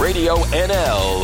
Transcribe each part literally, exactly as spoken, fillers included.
Radio N L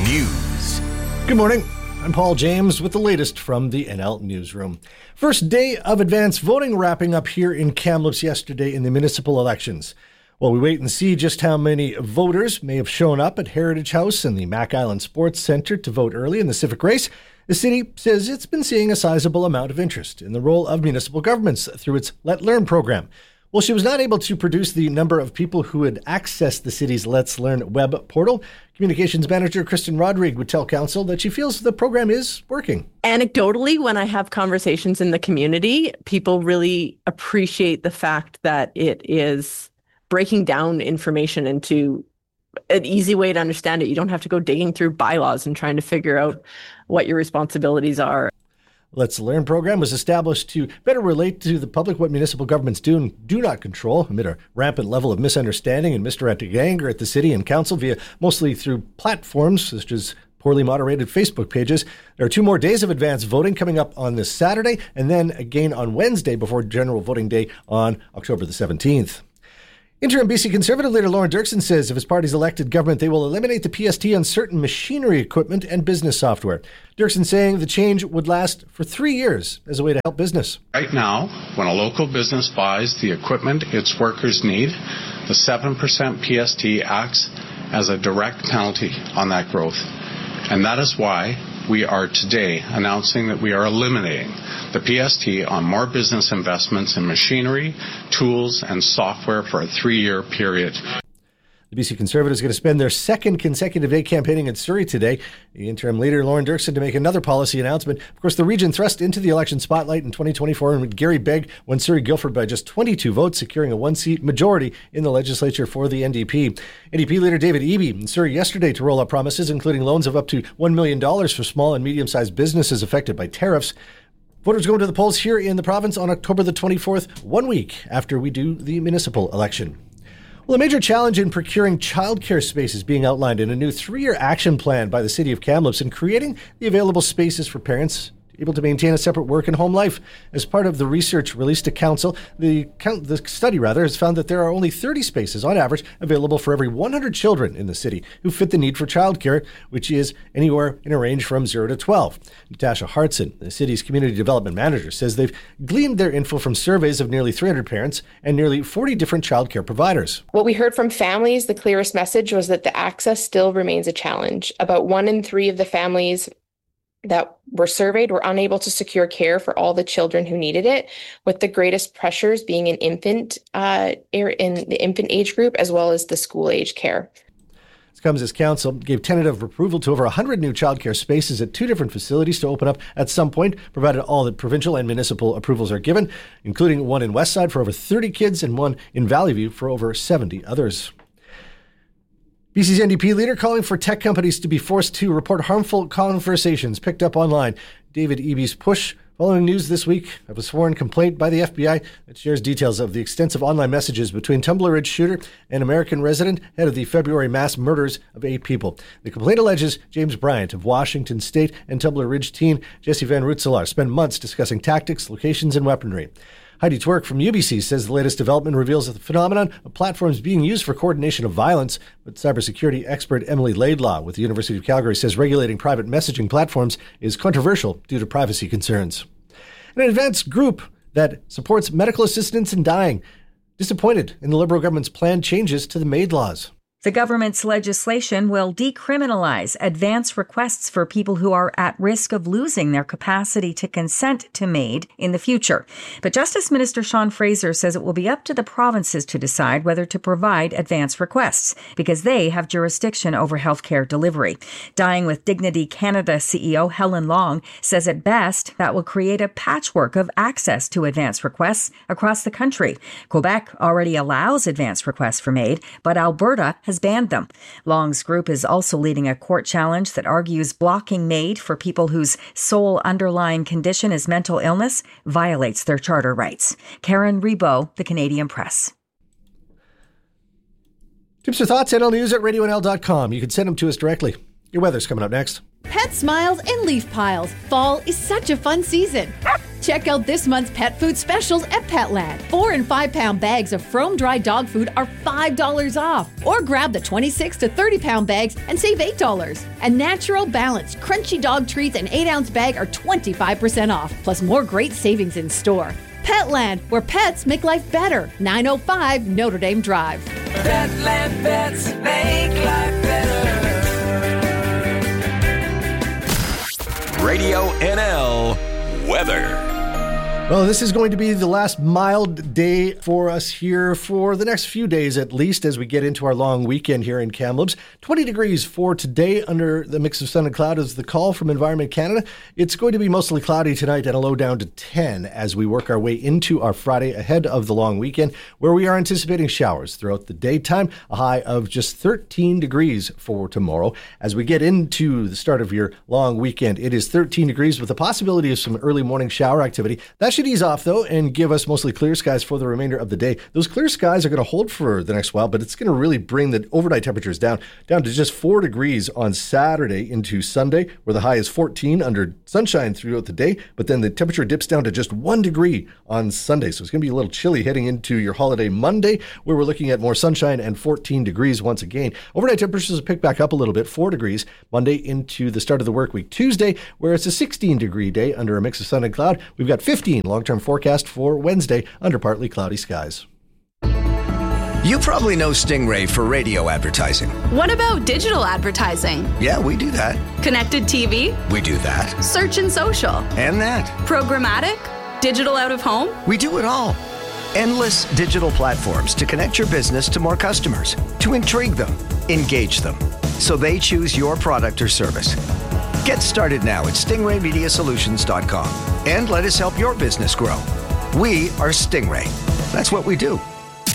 News. Good morning. I'm Paul James with the latest from the N L Newsroom. First day of advance voting wrapping up here in Kamloops yesterday in the municipal elections. While we wait and see just how many voters may have shown up at Heritage House and the Mac Island Sports Centre to vote early in the civic race, the city says it's been seeing a sizable amount of interest in the role of municipal governments through its Let Learn program. While she was not able to produce the number of people who had accessed the city's Let's Learn web portal, Communications Manager Kristen Rodrigue would tell council that she feels the program is working. Anecdotally, when I have conversations in the community, people really appreciate the fact that it is breaking down information into an easy way to understand it. You don't have to go digging through bylaws and trying to figure out what your responsibilities are. Let's Learn program was established to better relate to the public what municipal governments do and do not control amid a rampant level of misunderstanding and misdirected anger at the city and council via mostly through platforms such as poorly moderated Facebook pages. There are two more days of advance voting coming up on this Saturday and then again on Wednesday before general voting day on October the seventeenth. Interim B C Conservative leader Lorne Dirksen says if his party's elected government, they will eliminate the P S T on certain machinery equipment and business software. Dirksen saying the change would last for three years as a way to help business. Right now, when a local business buys the equipment its workers need, the seven percent P S T acts as a direct penalty on that growth. And that is why we are today announcing that we are eliminating the P S T on more business investments in machinery, tools, and software for a three-year period. The B C Conservatives are going to spend their second consecutive day campaigning in Surrey today. The interim leader, Lorne Dirksen, to make another policy announcement. Of course, the region thrust into the election spotlight in twenty twenty-four, and Gary Begg won Surrey-Guildford by just twenty-two votes, securing a one-seat majority in the legislature for the N D P. N D P leader David Eby in Surrey yesterday to roll out promises, including loans of up to one million dollars for small and medium-sized businesses affected by tariffs. Voters go to the polls here in the province on October the twenty-fourth, one week after we do the municipal election. Well, a major challenge in procuring childcare space is being outlined in a new three-year action plan by the City of Kamloops in creating the available spaces for parents able to maintain a separate work and home life. As part of the research released to council, the, the study rather has found that there are only thirty spaces on average available for every one hundred children in the city who fit the need for childcare, which is anywhere in a range from zero to twelve. Natasha Hartson, the city's community development manager, says they've gleaned their info from surveys of nearly three hundred parents and nearly forty different childcare providers. What we heard from families, the clearest message was that the access still remains a challenge. About one in three of the families that were surveyed were unable to secure care for all the children who needed it, with the greatest pressures being in infant uh, in the infant age group as well as the school age care. This comes as council gave tentative approval to over one hundred new childcare spaces at two different facilities to open up at some point, provided all the provincial and municipal approvals are given, including one in Westside for over thirty kids and one in Valley View for over seventy others. B C's N D P leader calling for tech companies to be forced to report harmful conversations picked up online. David Eby's push following news this week of a sworn complaint by the F B I that shares details of the extensive online messages between Tumbler Ridge shooter and American resident ahead of the February mass murders of eight people. The complaint alleges James Bryant of Washington State and Tumbler Ridge teen Jesse Van Rootselaar spent months discussing tactics, locations, and weaponry. Heidi Twerk from U B C says the latest development reveals the phenomenon of platforms being used for coordination of violence, but cybersecurity expert Emily Laidlaw with the University of Calgary says regulating private messaging platforms is controversial due to privacy concerns. An advanced group that supports medical assistance in dying disappointed in the Liberal government's planned changes to the MAID laws. The government's legislation will decriminalize advance requests for people who are at risk of losing their capacity to consent to MAID in the future. But Justice Minister Sean Fraser says it will be up to the provinces to decide whether to provide advance requests because they have jurisdiction over healthcare delivery. Dying with Dignity Canada C E O Helen Long says at best that will create a patchwork of access to advance requests across the country. Quebec already allows advance requests for MAID, but Alberta has has banned them. Long's group is also leading a court challenge that argues blocking MAID for people whose sole underlying condition is mental illness violates their charter rights. Karen Rebo, The Canadian Press. Tips or thoughts, N L News at radio n l dot com. You can send them to us directly. Your weather's coming up next. Pet smiles and leaf piles. Fall is such a fun season. Check out this month's pet food specials at Petland. Four and five pound bags of Frome dry dog food are five dollars off. Or grab the twenty-six to thirty pound bags and save eight dollars. And Natural Balance crunchy dog treats and eight ounce bag are twenty-five percent off. Plus more great savings in store. Petland, where pets make life better. nine oh five Notre Dame Drive. Petland pets make life better. Radio N L weather. Well, this is going to be the last mild day for us here for the next few days at least as we get into our long weekend here in Kamloops. twenty degrees for today under the mix of sun and cloud is the call from Environment Canada. It's going to be mostly cloudy tonight and a low down to ten as we work our way into our Friday ahead of the long weekend, where we are anticipating showers throughout the daytime, a high of just thirteen degrees for tomorrow. As we get into the start of your long weekend, it is thirteen degrees with the possibility of some early morning shower activity. That should ease off, though, and give us mostly clear skies for the remainder of the day. Those clear skies are going to hold for the next while, but it's going to really bring the overnight temperatures down, down to just four degrees on Saturday into Sunday, where the high is fourteen under sunshine throughout the day, but then the temperature dips down to just one degree on Sunday. So it's going to be a little chilly heading into your holiday Monday, where we're looking at more sunshine and fourteen degrees once again. Overnight temperatures will pick back up a little bit, four degrees Monday into the start of the work week Tuesday, where it's a sixteen degree day under a mix of sun and cloud. We've got fifteen long-term forecast for Wednesday under partly cloudy skies. You probably know Stingray for radio advertising. What about digital advertising? Yeah, we do that. Connected T V? We do that. Search and social? And that. Programmatic? Digital out of home? We do it all. Endless digital platforms to connect your business to more customers, to intrigue them, engage them, so they choose your product or service. Get started now at stingray media solutions dot com and let us help your business grow. We are Stingray. That's what we do.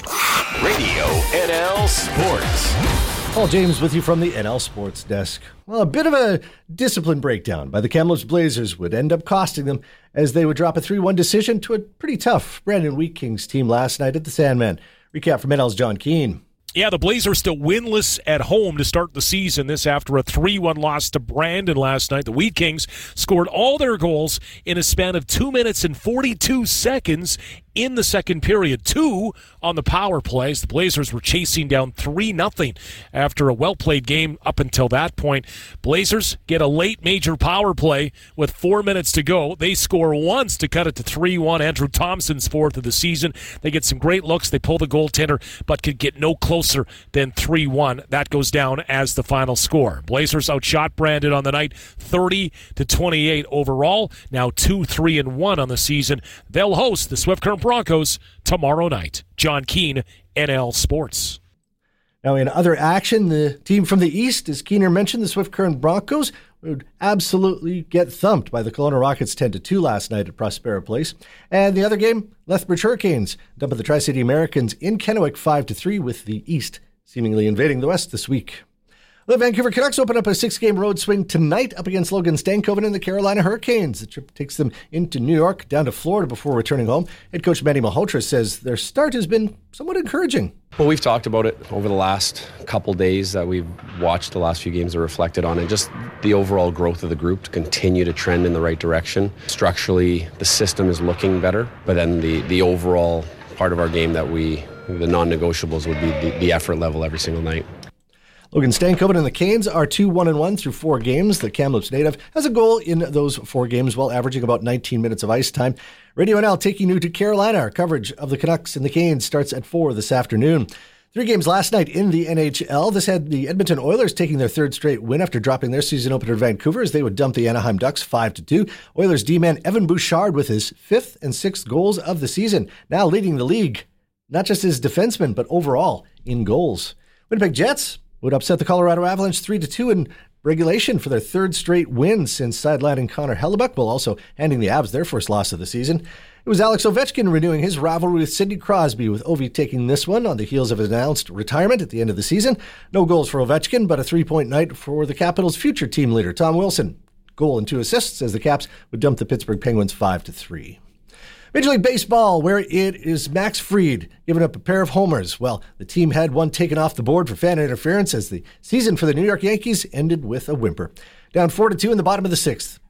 Radio N L Sports. Paul James with you from the N L Sports Desk. Well, a bit of a discipline breakdown by the Kamloops Blazers would end up costing them as they would drop a three one decision to a pretty tough Brandon Wheat Kings team last night at the Sandman. Recap from N L's John Keane. Yeah, the Blazers still winless at home to start the season. This after a three one loss to Brandon last night. The Wheat Kings scored all their goals in a span of two minutes and forty-two seconds in the second period. Two on the power plays. The Blazers were chasing down three nothing after a well-played game up until that point. Blazers get a late major power play with four minutes to go. They score once to cut it to three one. Andrew Thompson's fourth of the season. They get some great looks. They pull the goaltender, but could get no closer than three one. That goes down as the final score. Blazers outshot Brandon on the night thirty to twenty-eight overall. Now two three and one on the season. They'll host the Swift Current Broncos tomorrow night. John Keane, N L Sports. Now, in other action, the team from the East, as Keener mentioned, the Swift Current Broncos, would absolutely get thumped by the Kelowna Rockets ten to two last night at Prospera Place. And the other game, Lethbridge Hurricanes dumped the Tri-City Americans in Kennewick five to three, with the East seemingly invading the West this week. The Vancouver Canucks open up a six-game road swing tonight up against Logan Stankoven and the Carolina Hurricanes. The trip takes them into New York, down to Florida before returning home. Head coach Manny Malhotra says their start has been somewhat encouraging. Well, we've talked about it over the last couple days that we've watched. The last few games are reflected on it. Just the overall growth of the group to continue to trend in the right direction. Structurally, the system is looking better, but then the, the overall part of our game that we, the non-negotiables would be the, the effort level every single night. Logan Stankoven and the Canes are two one and one through four games. The Kamloops native has a goal in those four games while averaging about nineteen minutes of ice time. Radio N L taking you to Carolina. Our coverage of the Canucks and the Canes starts at four this afternoon. Three games last night in the N H L. This had the Edmonton Oilers taking their third straight win after dropping their season opener to Vancouver as they would dump the Anaheim Ducks five to two. Oilers D-man Evan Bouchard with his fifth and sixth goals of the season, now leading the league, not just as defenseman, but overall in goals. Winnipeg Jets would upset the Colorado Avalanche three to two in regulation for their third straight win since sidelining Connor Hellebuck, while also handing the Avs their first loss of the season. It was Alex Ovechkin renewing his rivalry with Sidney Crosby, with Ovi taking this one on the heels of his announced retirement at the end of the season. No goals for Ovechkin, but a three-point night for the Capitals' future team leader, Tom Wilson. Goal and two assists as the Caps would dump the Pittsburgh Penguins five to three. Major League Baseball, where it is Max Fried giving up a pair of homers. Well, the team had one taken off the board for fan interference as the season for the New York Yankees ended with a whimper. Down four to two in the bottom of the sixth.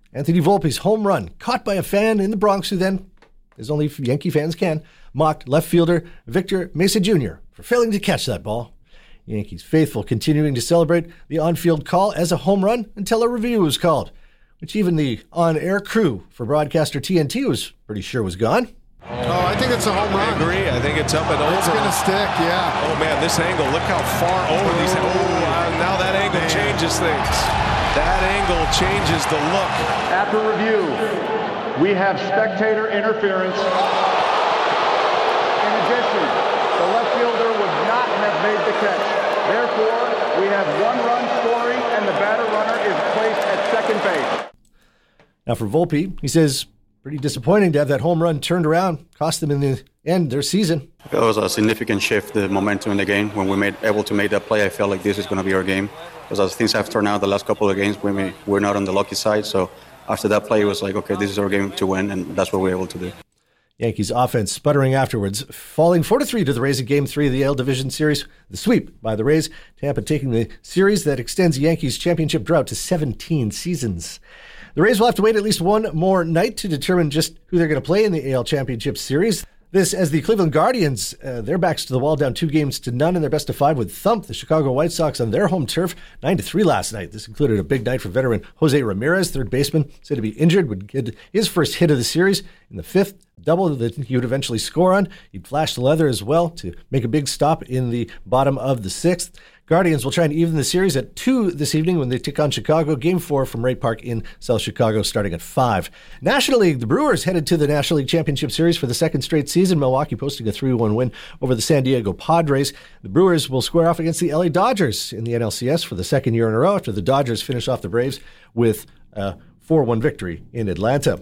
Anthony Volpe's home run, caught by a fan in the Bronx who then, as only Yankee fans can, mocked left fielder Victor Mesa Junior for failing to catch that ball. Yankees faithful continuing to celebrate the on-field call as a home run until a review was called, which even the on-air crew for broadcaster T N T was pretty sure was gone. Oh, I think it's a home run. I agree. I think it's up and over. It's going to stick, yeah. Oh, man, this angle. Look how far over these. Oh, uh, now that angle man. changes things. That angle changes the look. After review, we have spectator interference. In addition, the left fielder would not have made the catch. Therefore, we have one run scoring, and the batter runner is placed at second base. Now for Volpe, he says, pretty disappointing to have that home run turned around, cost them in the end their season. It was a significant shift, the momentum in the game. When we made able to make that play, I felt like this is going to be our game. Because as things have turned out the last couple of games, we may, we're not on the lucky side. So after that play, it was like, okay, this is our game to win, and that's what we were able to do. Yankees offense sputtering afterwards, falling four to three to the Rays in Game three of the A L Division Series. The sweep by the Rays, Tampa taking the series that extends the Yankees' championship drought to seventeen seasons. The Rays will have to wait at least one more night to determine just who they're going to play in the A L Championship Series. This as the Cleveland Guardians, uh, their backs to the wall, down two games to none in their best of five, would thump the Chicago White Sox on their home turf nine to three last night. This included a big night for veteran Jose Ramirez, third baseman, said to be injured, would get his first hit of the series in the fifth double that he would eventually score on. He'd flash the leather as well to make a big stop in the bottom of the sixth. Guardians will try and even the series at two this evening when they take on Chicago. Game four from Wright Park in South Chicago starting at five. National League, the Brewers headed to the National League Championship Series for the second straight season. Milwaukee posting a three one win over the San Diego Padres. The Brewers will square off against the L A Dodgers in the N L C S for the second year in a row after the Dodgers finish off the Braves with a four one victory in Atlanta.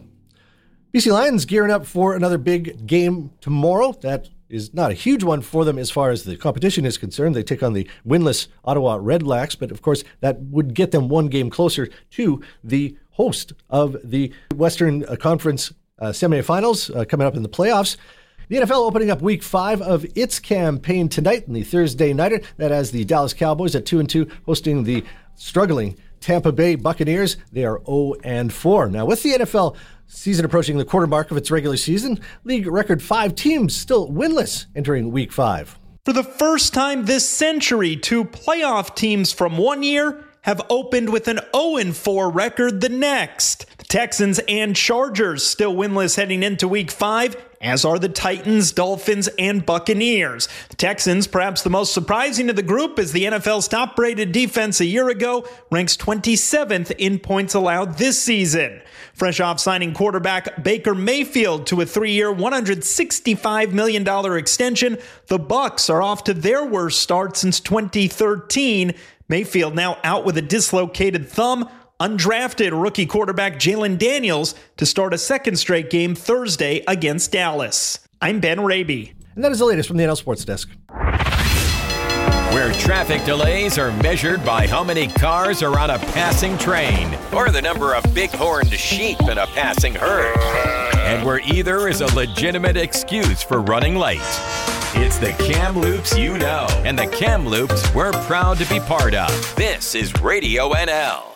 B C Lions gearing up for another big game tomorrow. That is not a huge one for them as far as the competition is concerned. They take on the winless Ottawa Redblacks, but of course that would get them one game closer to the host of the Western Conference uh, semifinals uh, coming up in the playoffs. The N F L opening up week five of its campaign tonight in the Thursday nighter. That has the Dallas Cowboys at two and two hosting the struggling Tampa Bay Buccaneers. They are oh and four. Now with the N F L season approaching the quarter mark of its regular season, league record five teams still winless entering week five. For the first time this century, two playoff teams from one year have opened with an oh and four record the next. The Texans and Chargers still winless heading into week five, as are the Titans, Dolphins, and Buccaneers. The Texans, perhaps the most surprising of the group, as the N F L's top-rated defense a year ago ranks twenty-seventh in points allowed this season. Fresh off signing quarterback Baker Mayfield to a three-year, one hundred sixty-five million dollars extension, the Bucs are off to their worst start since twenty thirteen. Mayfield now out with a dislocated thumb. Undrafted rookie quarterback Jalen Daniels to start a second straight game Thursday against Dallas. I'm Ben Raby. And that is the latest from the N L Sports Desk. Where traffic delays are measured by how many cars are on a passing train or the number of bighorned sheep in a passing herd. And where either is a legitimate excuse for running late. It's the Kamloops you know, and the Kamloops we're proud to be part of. This is Radio N L.